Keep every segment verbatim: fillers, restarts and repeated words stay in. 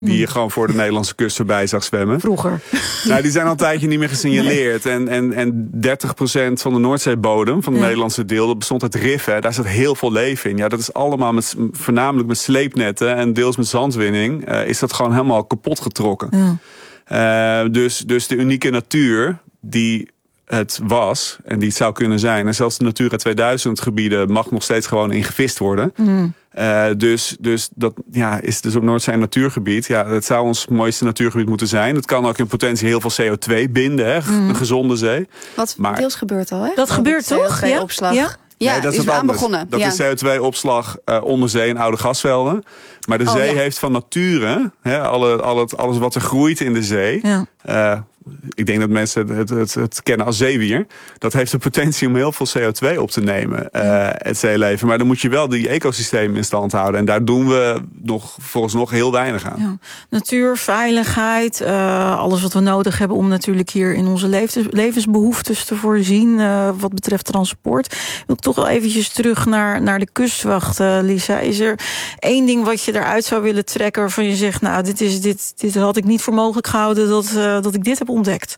die je gewoon voor de Nederlandse kust voorbij zag zwemmen. Vroeger. Nou, die zijn al een tijdje niet meer gesignaleerd. Nee. En, en, en dertig procent van de Noordzeebodem, van het ja. Nederlandse deel, dat bestond uit riffen. Daar zat heel veel leven in. Ja, dat is allemaal met, voornamelijk met sleepnetten en deels met zandwinning, uh, is dat gewoon helemaal kapot getrokken. Ja. Uh, dus, dus de unieke natuur die het was en die het zou kunnen zijn. En zelfs de Natura tweeduizend gebieden mag nog steeds gewoon in gevist worden. Mm. Uh, dus, dus dat ja, is dus op Noordzee een natuurgebied. Ja, het zou ons mooiste natuurgebied moeten zijn. Het kan ook in potentie heel veel C O twee binden, hè, mm. een gezonde zee. Wat maar, deels gebeurt al, hè? Dat gebeurt toch? Ja? Opslag. Ja? Ja, nee, dat is, is aan begonnen. Dat ja. is C O twee opslag uh, onder zee in oude gasvelden. Maar de zee oh, ja. heeft van nature, hè, alle, al het, alles wat er groeit in de zee. Ja. Uh, ik denk dat mensen het, het, het kennen als zeewier. Dat heeft de potentie om heel veel C O twee op te nemen, uh, het zeeleven. Maar dan moet je wel die ecosystemen in stand houden. En daar doen we nog, volgens nog heel weinig aan. Ja. Natuur, veiligheid, uh, alles wat we nodig hebben om natuurlijk hier in onze levens, levensbehoeftes te voorzien. Uh, wat betreft transport. Wil ik toch wel eventjes terug naar, naar de kustwacht, uh, Lisa. Is er één ding wat je eruit zou willen trekken waarvan je zegt, nou, dit, is, dit, dit had ik niet voor mogelijk gehouden dat, uh, dat ik dit heb ontdekt?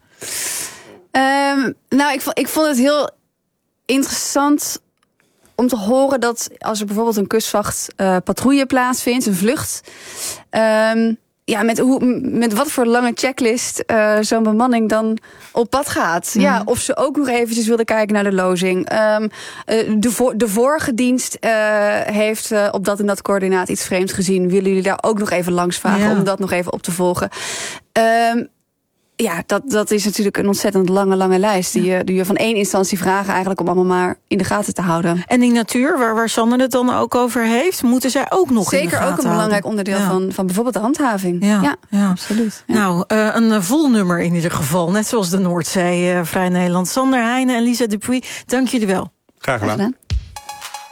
Um, nou, ik vond, ik vond het heel interessant om te horen dat als er bijvoorbeeld een kustwacht uh, patrouille plaatsvindt, een vlucht, um, ja, met, hoe, met wat voor lange checklist uh, zo'n bemanning dan op pad gaat. Mm. Ja, of ze ook nog eventjes wilden kijken naar de lozing. Um, uh, de, vo- de vorige dienst uh, heeft uh, op dat en dat coördinaat iets vreemds gezien. Willen jullie daar ook nog even langs vragen ja. om dat nog even op te volgen? Um, Ja, dat, dat is natuurlijk een ontzettend lange, lange lijst. Die je, die je van één instantie vragen eigenlijk om allemaal maar in de gaten te houden. En die natuur, waar, waar Sander het dan ook over heeft, moeten zij ook nog Zeker in de gaten ook een houden. belangrijk onderdeel ja. van, van bijvoorbeeld de handhaving. Ja, ja, ja. absoluut. Ja. Nou, uh, een vol nummer in ieder geval. Net zoals de Noordzee, uh, Vrij Nederland. Sander Heijnen en Lisa Dupuy, dank jullie wel. Graag gedaan.